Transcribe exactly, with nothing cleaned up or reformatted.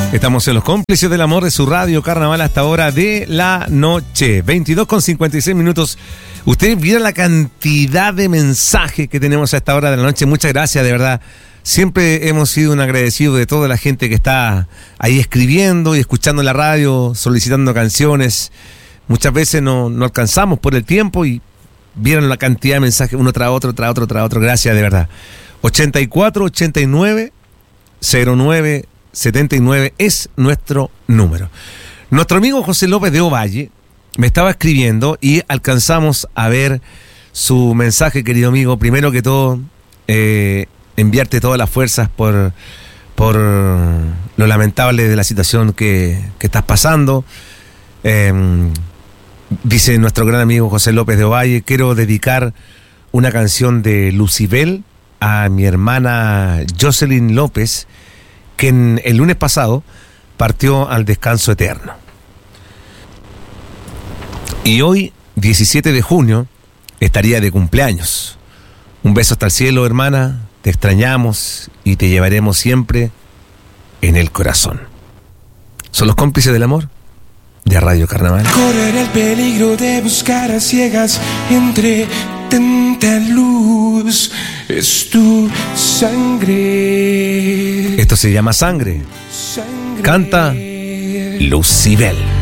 Estamos en los cómplices del amor de su radio Carnaval hasta hora de la noche. veintidós con cincuenta y seis minutos. Ustedes vieron la cantidad de mensajes que tenemos a esta hora de la noche. Muchas gracias, de verdad. Siempre hemos sido un agradecido de toda la gente que está ahí escribiendo y escuchando la radio, solicitando canciones. Muchas veces no, no alcanzamos por el tiempo y vieron la cantidad de mensajes uno tras otro, tras otro, tras otro. Gracias, de verdad. ochenta y cuatro ochenta y nueve cero nueve setenta y nueve es nuestro número. Nuestro amigo José López de Ovalle me estaba escribiendo y alcanzamos a ver su mensaje, querido amigo. Primero que todo, eh, enviarte todas las fuerzas por, por lo lamentable de la situación que, que estás pasando. Eh, dice nuestro gran amigo José López de Ovalle: quiero dedicar una canción de Lucibel a mi hermana Jocelyn López, que en, el lunes pasado partió al descanso eterno. Y hoy, diecisiete de junio, estaría de cumpleaños. Un beso hasta el cielo, hermana. Te extrañamos y te llevaremos siempre en el corazón. Son los cómplices del amor de Radio Carnaval. Correr el peligro de buscar a ciegas entre tanta luz. Es tu sangre. Esto se llama Sangre. Sangre. Canta Lucibel.